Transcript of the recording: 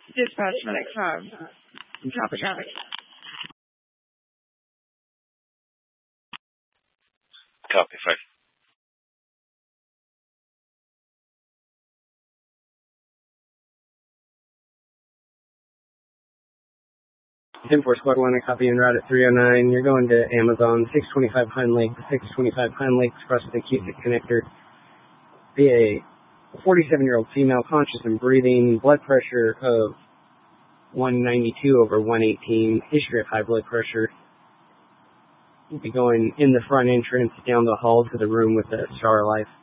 Dispatch Medic 5. Copy, copy. Copy, 5. 10-4 Squad 1, I copy en route at 309. You're going to Amazon, 625 Pine Lake, 625 Pine Lake, across the Cusick connector. Be a 47-year-old female, conscious and breathing, blood pressure of 192/118, history of high blood pressure. You'll be going in the front entrance, down the hall to the room with the Star Life.